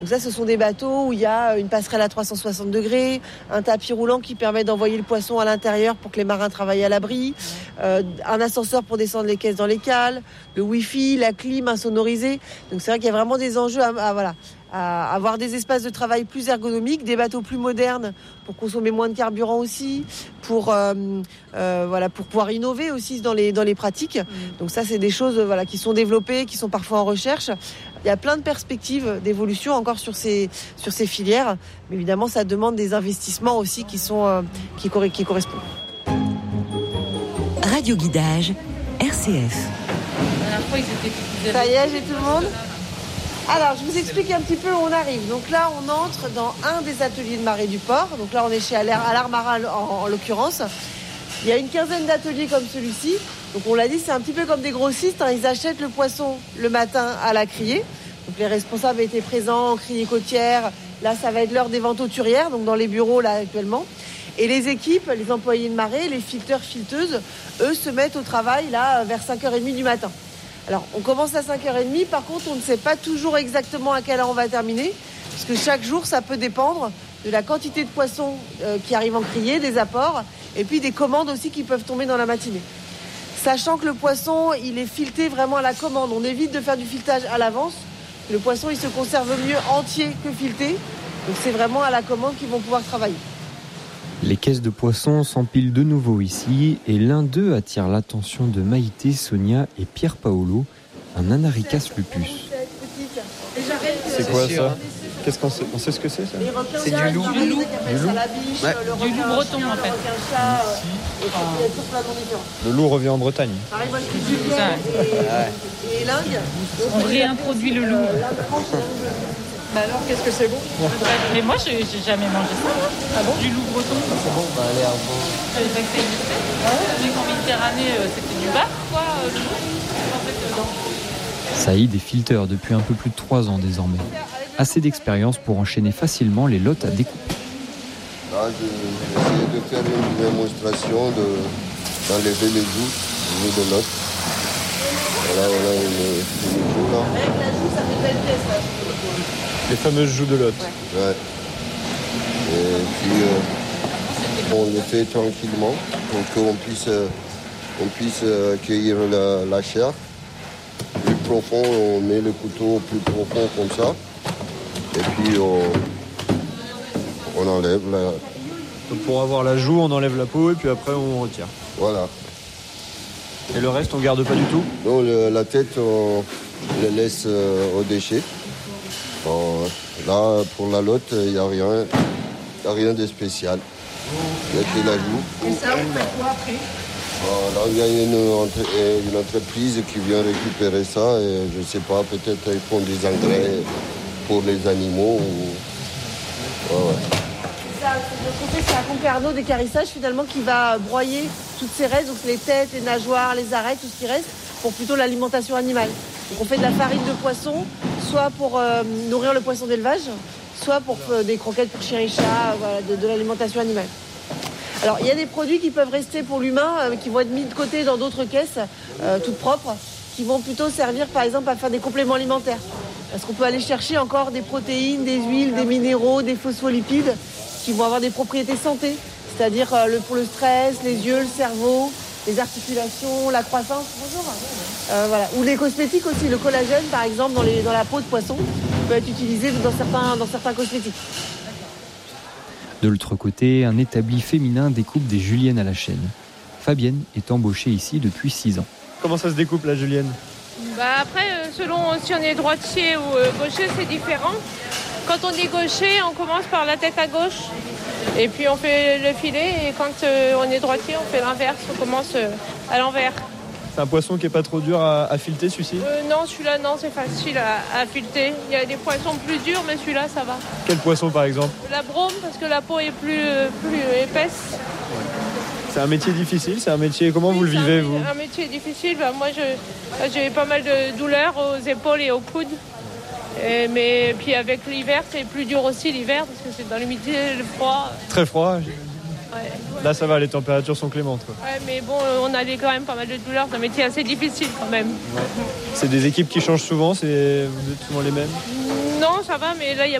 Donc ça, ce sont des bateaux où il y a une passerelle à 360 degrés, un tapis roulant qui permet d'envoyer le poisson à l'intérieur pour que les marins travaillent à l'abri, un ascenseur pour descendre les caisses dans les cales, le wifi, la clim insonorisée. Donc c'est vrai qu'il y a vraiment des enjeux à avoir des espaces de travail plus ergonomiques, des bateaux plus modernes pour consommer moins de carburant aussi, pour pouvoir innover aussi dans les pratiques. Donc ça, c'est des choses qui sont développées, qui sont parfois en recherche. Il y a plein de perspectives d'évolution encore sur ces filières, mais évidemment, ça demande des investissements aussi qui correspondent. Radio Guidage, RCF. Ça y est, j'ai tout le monde. Alors, je vous explique un petit peu où on arrive. Donc là, on entre dans un des ateliers de marée du port. Donc là, on est chez Allard Marin en l'occurrence. Il y a une quinzaine d'ateliers comme celui-ci. Donc on l'a dit, c'est un petit peu comme des grossistes. Ils achètent le poisson le matin à la criée. Donc les responsables étaient présents, criée côtière. Là, ça va être l'heure des ventes auturières, donc dans les bureaux là actuellement. Et les équipes, les employés de marée, les filteurs, filteuses, eux se mettent au travail là vers 5h30 du matin. Alors, on commence à 5h30. Par contre, on ne sait pas toujours exactement à quelle heure on va terminer. Parce que chaque jour, ça peut dépendre de la quantité de poissons qui arrivent en criée, des apports, et puis des commandes aussi qui peuvent tomber dans la matinée. Sachant que le poisson, il est fileté vraiment à la commande. On évite de faire du filetage à l'avance. Le poisson, il se conserve mieux entier que fileté. Donc, c'est vraiment à la commande qu'ils vont pouvoir travailler. Les caisses de poissons s'empilent de nouveau ici et l'un d'eux attire l'attention de Maïté, Sonia et Pierre Paolo, un Anaricas lupus. C'est quoi ça ? Qu'est-ce qu'on sait ? On sait ce que c'est ça ? C'est du loup. Du loup Ouais. Du loup breton en fait. Le loup revient en Bretagne. Pareil, moi je suis Julien et Lingue. On réintroduit le loup. Bah alors, qu'est-ce que c'est bon ? Mais moi, j'ai jamais mangé ça. Ah bon ? Du loup breton. C'est bon, bah allez, Je savais pas que ça existait. Vu qu'en Méditerranée, c'était du bar, quoi, le loup. En fait, non. Saïd est filteur depuis un peu plus de 3 ans désormais. Assez d'expérience pour enchaîner facilement les lots à découper. Là, j'essaie de faire une démonstration d'enlever les joues de l'os. Voilà, une joue là. Avec la joue, ça fait pas une pièce là. Les fameuses joues de l'hôte. Ouais. Et puis on le fait tranquillement pour qu'on puisse accueillir la chair. Plus profond, on met le couteau plus profond comme ça. Et puis on enlève la... Donc pour avoir la joue, on enlève la peau et puis après on retire. Voilà. Et le reste, on garde pas du tout ? Non, la tête, on la laisse aux déchets. Bon, là, pour la lotte, il n'y a rien de spécial. Il n'y a que la joue. Et ça, on fait quoi après ? Là, il y a une entreprise qui vient récupérer ça et je ne sais pas, peut-être ils font des engrais pour les animaux. Ouais. C'est un Concarneau d'écarissage finalement qui va broyer toutes ces restes, donc les têtes, les nageoires, les arêtes, tout ce qui reste, pour plutôt l'alimentation animale. Donc on fait de la farine de poisson, soit pour nourrir le poisson d'élevage, soit pour des croquettes pour chiens et chats, voilà, de l'alimentation animale. Alors il y a des produits qui peuvent rester pour l'humain, qui vont être mis de côté dans d'autres caisses, toutes propres, qui vont plutôt servir par exemple à faire des compléments alimentaires. Parce qu'on peut aller chercher encore des protéines, des huiles, des minéraux, des phospholipides qui vont avoir des propriétés santé, c'est-à-dire pour le stress, les yeux, le cerveau, les articulations, la croissance. Bonjour. Voilà. Ou les cosmétiques aussi, le collagène par exemple dans la peau de poisson peut être utilisé dans certains cosmétiques. De l'autre côté, un établi féminin découpe des juliennes à la chaîne. Fabienne est embauchée ici depuis 6 ans. Comment ça se découpe la julienne ? Après, selon si on est droitier ou gaucher, c'est différent. Quand on est gaucher, on commence par la tête à gauche. Et puis on fait le filet. Et quand on est droitier, on fait l'inverse. On commence à l'envers. C'est un poisson qui n'est pas trop dur à fileter, celui-ci ? Non, celui-là, non, c'est facile à fileter. Il y a des poissons plus durs, mais celui-là, ça va. Quel poisson, par exemple ? La brome, parce que la peau est plus épaisse. C'est un métier difficile, c'est un métier... Comment vous le vivez, vous ? Un métier difficile. Moi, j'ai pas mal de douleurs aux épaules et aux coudes. Mais puis avec l'hiver, c'est plus dur aussi l'hiver, parce que c'est dans l'humidité, le froid. Très froid. Ouais. Là, ça va, les températures sont clémentes, quoi. Ouais, mais bon, on a quand même pas mal de douleurs. C'est un métier assez difficile, quand même. Ouais. C'est des équipes qui changent souvent, vous êtes souvent les mêmes ? Non, ça va, mais là, il y a